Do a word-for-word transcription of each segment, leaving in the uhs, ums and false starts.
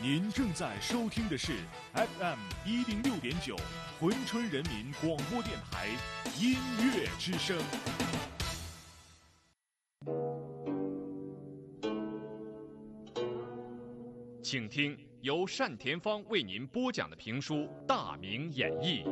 您正在收听的是 F M 一零六点九珲春人民广播电台音乐之声。请听由单田芳为您播讲的评书《大明演义》。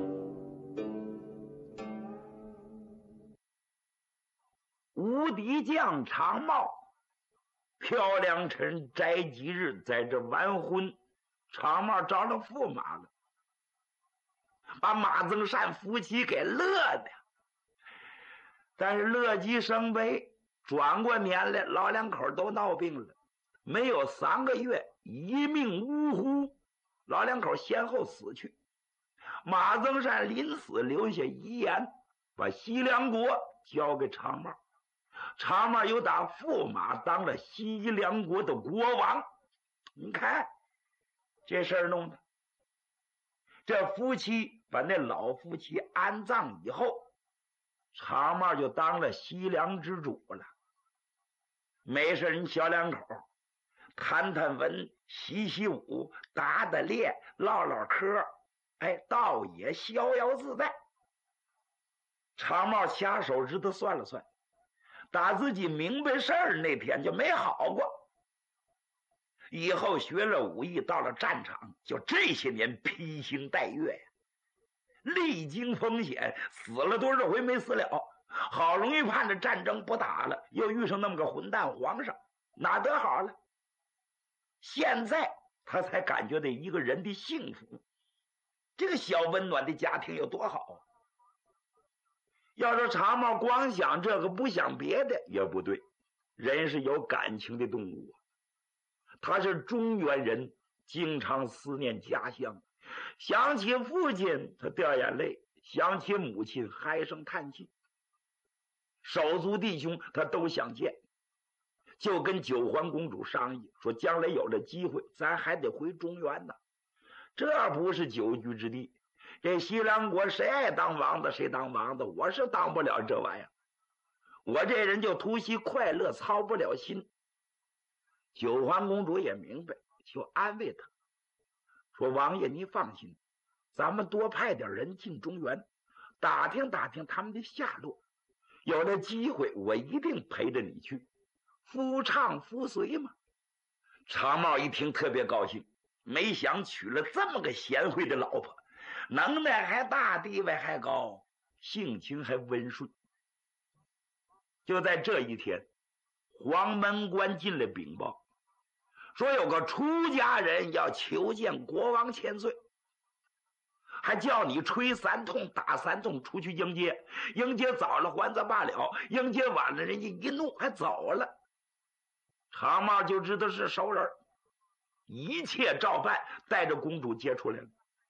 无敌将长茂，漂亮趁斋吉日在这完婚，长茂找了驸马了，把马增善夫妻给乐的。但是乐极生悲，转过年来老两口都闹病了，没有三个月一命呜呼，老两口先后死去。马增善临死留下遗言，把西凉国交给长茂，长茂又打驸马当了西凉国的国王。你看这事儿弄的，这夫妻把那老夫妻安葬以后，长茂就当了西凉之主了。没事人小两口谈谈文，习习武，打打猎，唠唠嗑，哎，倒也逍遥自在。长茂掐手指头算了算，打自己明白事儿那天就没好过。以后学了武艺，到了战场，就这些年披星戴月呀，历经风险，死了多少回没死了，好容易盼着战争不打了，又遇上那么个混蛋皇上，哪得好了？现在他才感觉到一个人的幸福，这个小温暖的家庭有多好啊！要说长茂光想这个不想别的也不对，人是有感情的动物啊。他是中原人，经常思念家乡，想起父亲他掉眼泪，想起母亲唉声叹气，手足弟兄他都想见，就跟九环公主商议说，将来有了机会咱还得回中原呢，这不是久居之地。这西凉国谁爱当王子谁当王子，我是当不了这玩意儿，我这人就图惜快乐，操不了心。九环公主也明白，就安慰他说，王爷你放心，咱们多派点人进中原，打听打听他们的下落，有了机会我一定陪着你去，夫唱妇随嘛。长茂一听特别高兴，没想娶了这么个贤惠的老婆，能耐还大，地位还高，性情还温顺。就在这一天，黄门关进了禀报，说有个出家人要求见国王千岁，还叫你吹三通打三通出去迎接，迎接早了还则罢了，迎接晚了人家一怒还走了。长茂就知道是熟人，一切照办，带着公主接出来了。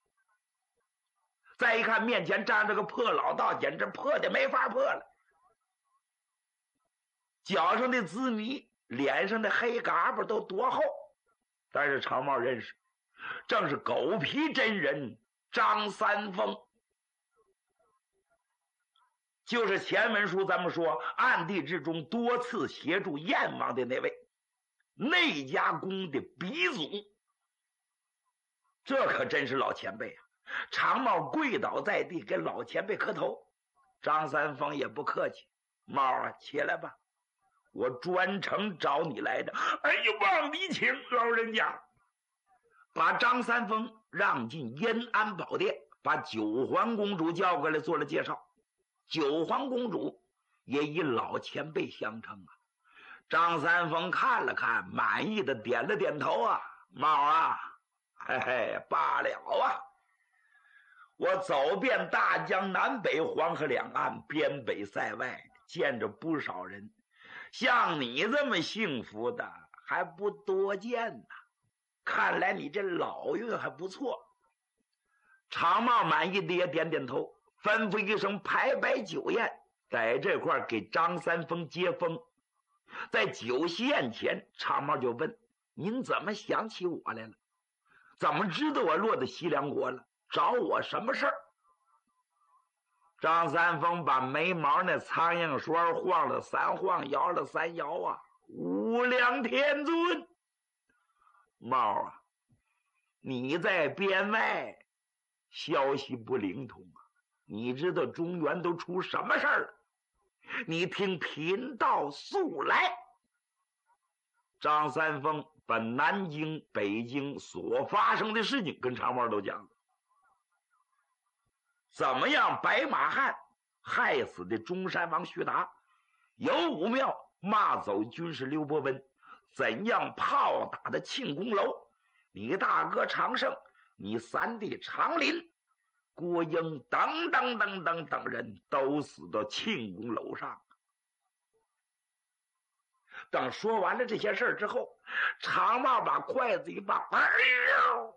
再一看面前站着个破老道，简直破的没法破了，脚上的滋泥，脸上的黑嘎巴都多厚，但是长茂认识，正是狗皮真人张三丰，就是前文书咱们说暗地之中多次协助燕王的那位内家公的鼻祖，这可真是老前辈啊！长茂跪倒在地给老前辈磕头，张三丰也不客气，茂啊，起来吧，我专程找你来的。哎呦，望你请，老人家。把张三丰让进延安宝殿，把九环公主叫过来做了介绍。九环公主也以老前辈相称啊。张三丰看了看，满意的点了点头啊，茂啊，嘿嘿，罢了啊。我走遍大江南北黄河两岸，边北塞外，见着不少人，像你这么幸福的还不多见呢。看来你这老运还不错。长茂满意的也点点头，吩咐一声排摆酒宴，在这块给张三丰接风。在酒席宴前，长茂就问，您怎么想起我来了？怎么知道我落到西凉国了？找我什么事儿？张三丰把眉毛那苍蝇栓晃了三晃，摇了三摇啊，无量天尊，猫啊， 你在边外，消息不灵通啊！你知道中原都出什么事儿了？你听贫道速来。张三丰把南京、北京所发生的事情跟常茂都讲了。怎么样白马汉害死的中山王徐达，游武庙骂走军师刘伯温，怎样炮打的庆功楼，你大哥常胜，你三弟常林、郭英等等等等等人都死到庆功楼上。等说完了这些事儿之后，常茂把筷子一放，哎呦，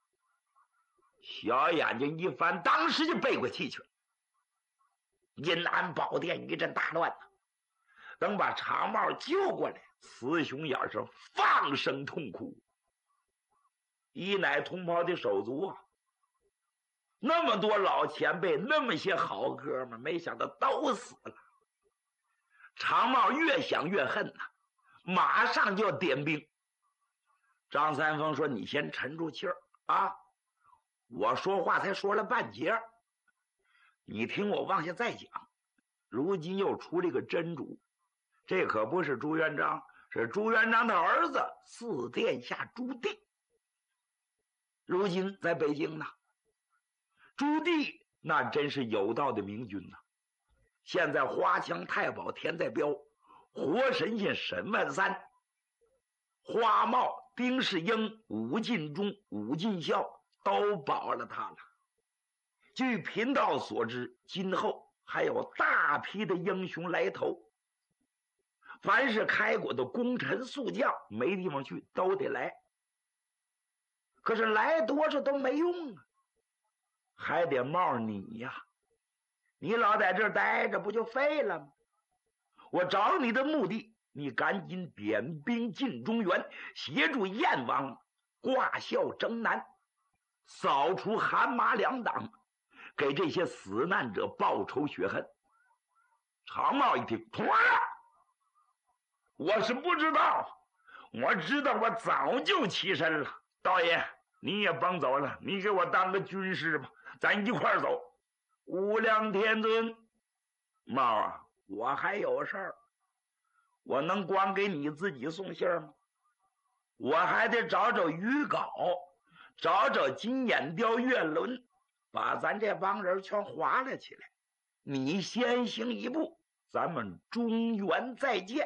小眼睛一翻，当时就背过气去了。阴安宝殿一阵大乱呐。等把常茂救过来，雌雄眼是放声痛哭。一乃同袍的手足啊，那么多老前辈，那么些好哥们，没想到都死了。常茂越想越恨呐、啊，马上就要点兵。张三丰说：“你先沉住气儿啊，我说话才说了半截，你听我往下再讲。如今又出了一个真主，这可不是朱元璋，是朱元璋的儿子四殿下朱棣。如今在北京呢，朱棣那真是有道的明君呐。现在花枪太保田在彪，活神仙沈万三，花帽丁世英、武进忠、武进孝都保了他了。据贫道所知，今后还有大批的英雄来投。凡是开国的功臣宿将，没地方去都得来。可是来多少都没用啊，还得冒你呀！你老在这儿待着，不就废了吗？我找你的目的，你赶紧点兵进中原，协助燕王挂孝征南，扫除韩马两党，给这些死难者报仇雪恨。常茂一听，妥了，我是不知道，我知道我早就起身了。道爷，你也甭走了，你给我当个军师吧，咱一块儿走。无量天尊，茂啊，我还有事儿，我能光给你自己送信吗？我还得找找余稿，找找金眼雕月轮，把咱这帮人全划了起来。你先行一步，咱们中原再见。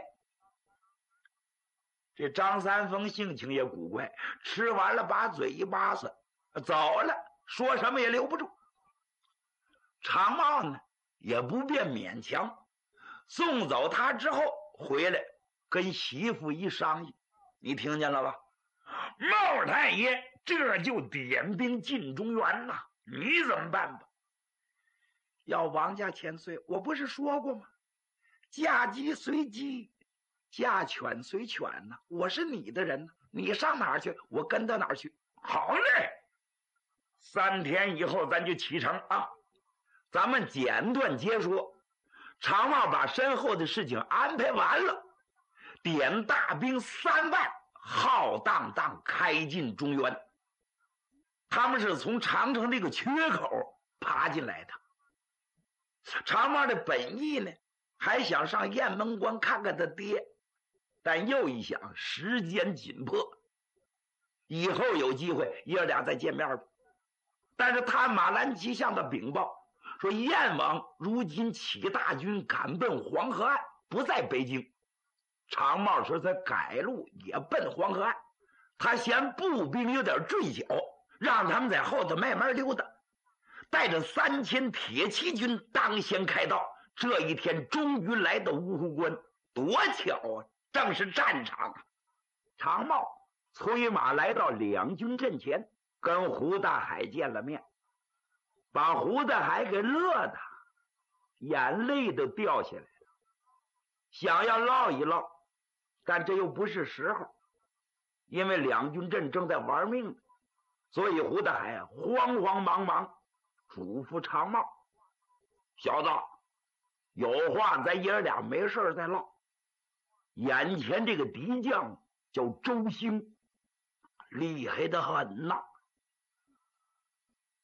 这张三丰性情也古怪，吃完了把嘴一扒拉，走了，说什么也留不住。常茂呢也不便勉强，送走他之后回来跟媳妇一商议，你听见了吧？茂太爷这就点兵进中原呐，你怎么办吧？要王家千岁，我不是说过吗？嫁鸡随鸡，嫁犬随犬呢、啊。我是你的人呢，你上哪儿去，我跟到哪儿去。好嘞，三天以后咱就启程啊。咱们简短截说，常茂把身后的事情安排完了，点大兵三万，浩荡荡开进中原。他们是从长城那个缺口爬进来的。常茂的本意呢，还想上雁门关看看他爹，但又一想时间紧迫，以后有机会爷俩再见面吧。但是他马兰旗向他禀报说，燕王如今起大军赶奔黄河岸，不在北京。常茂说他改路也奔黄河岸，他嫌步兵有点坠脚，让他们在后头慢慢溜达，带着三千铁骑军当先开道。这一天终于来到芜湖关，多巧啊，正是战场啊。常茂催马来到两军阵前，跟胡大海见了面，把胡大海给乐的眼泪都掉下来了，想要唠一唠，但这又不是时候，因为两军阵正在玩命，所以胡大海慌慌忙忙嘱咐常茂，小子，有话咱爷俩没事再唠。眼前这个敌将叫周兴，厉害的很呐，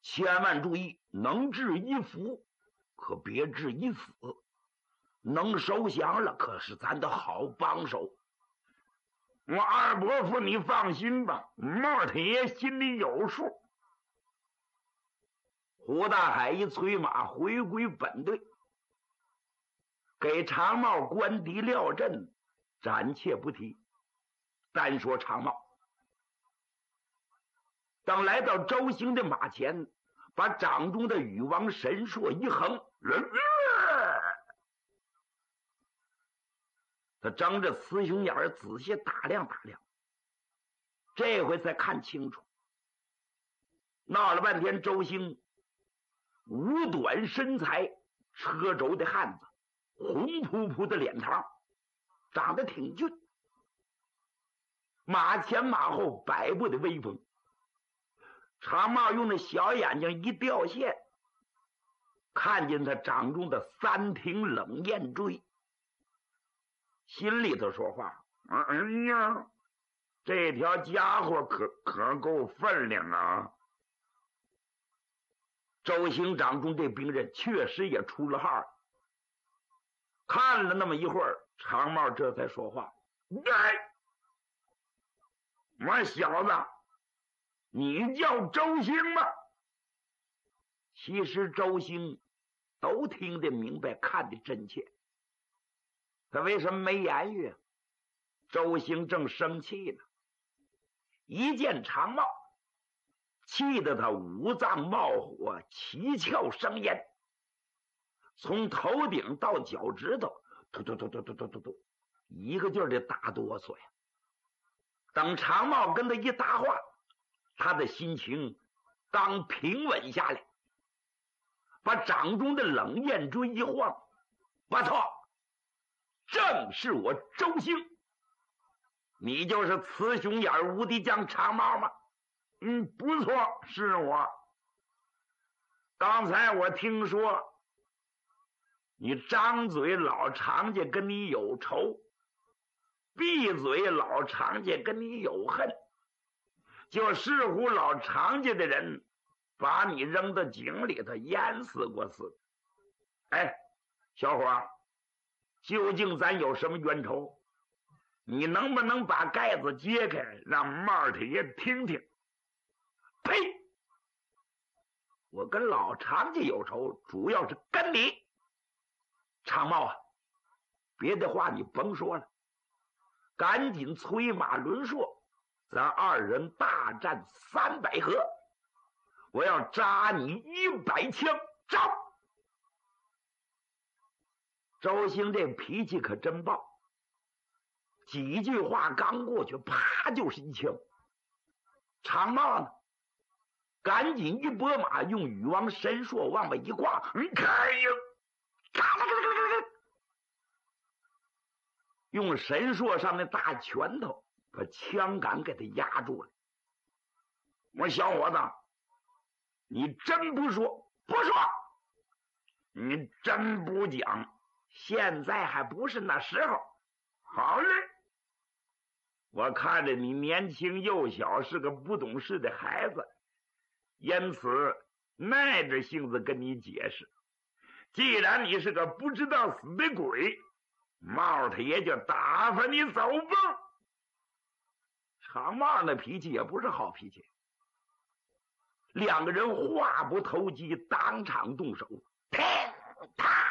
千万注意，能治一夫，可别治一死。能收降了，可是咱的好帮手。我二伯父，你放心吧，茂太爷心里有数。胡大海一催马回归本队，给长茂官邸撂阵，暂且不提。单说长茂，等来到周兴的马前，把掌中的羽王神槊一横，他睁着雌雄眼儿仔细打量打量，这回才看清楚。闹了半天，周兴五短身材，车轴的汉子，红扑扑的脸庞，长得挺俊，马前马后摆布的威风。长茂用那小眼睛一掉线，看见他掌中的三挺冷焰锥，心里头说话：哎呀，这条家伙可可够分量啊！周兴掌中这兵刃确实也出了号。看了那么一会儿，长茂这才说话：哎，我小子，你叫周兴吗？其实周兴都听得明白，看得真切。他为什么没言语？周兴正生气呢，一见长茂，气得他五脏冒火，七窍生烟，从头顶到脚趾头，突突突突突突突突，一个劲儿的打哆嗦呀。等长茂跟他一搭话，他的心情刚平稳下来，把掌中的冷焰锥一晃，不错，正是我周兴。你就是雌雄眼无敌将长茂吗？嗯，不错，是我。刚才我听说你张嘴老长家跟你有仇，闭嘴老长家跟你有恨，就似乎老长家的人把你扔到井里头淹死过似的。哎，小伙，究竟咱有什么冤仇？你能不能把盖子揭开，让茂太爷听听？呸！我跟老长家有仇，主要是跟你。长茂啊，别的话你甭说了，赶紧催马轮槊，咱二人大战三百合，我要扎你一百枪！扎！周兴这脾气可真暴，几句话刚过去，啪就是一枪。长茂呢，赶紧一拨马，用羽王神槊往外一挂，嗯，开呀！用神槊上的大拳头把枪杆给他压住了。我说小伙子，你真不说？不说。你真不讲？现在还不是那时候。好嘞，我看着你年轻幼小，是个不懂事的孩子，因此耐着性子跟你解释。既然你是个不知道死的鬼，茂太爷就打发你走吧。长茂那脾气也不是好脾气，两个人话不投机，当场动手，啪啪，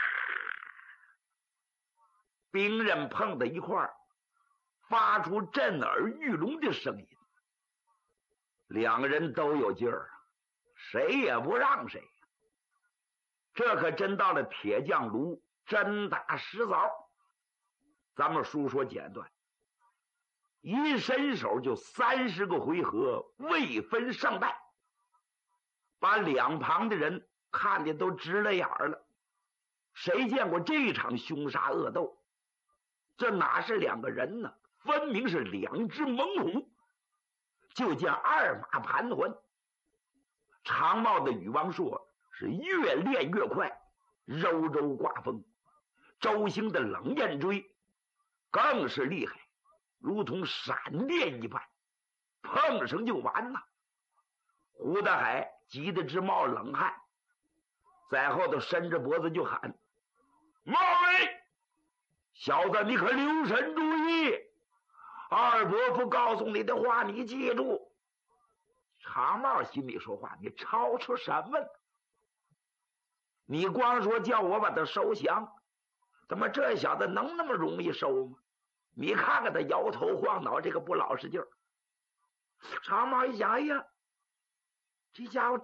兵刃碰在一块儿，发出震耳欲聋的声音。两个人都有劲儿，谁也不让谁。这可真到了铁匠炉，真打实凿。咱们书说简短，一伸手就三十个回合，未分胜败，把两旁的人看的都直了眼了。谁见过这场凶杀恶斗？这哪是两个人呢？分明是两只猛虎。就见二马盘桓，长茂的羽王槊是越练越快，柔柔刮风。周兴的冷焰锥更是厉害，如同闪电一般，碰上就完了。 胡大海急得直冒冷汗，在后头伸着脖子就喊：“毛伟，小子，你可留神注意！二伯父告诉你的话，你记住。”长帽心里说话：“你吵吵什么呢？你光说叫我把他收降，怎么这小子能那么容易收吗？你看看他摇头晃脑，这个不老实劲儿。”长帽一想，哎呀，这家伙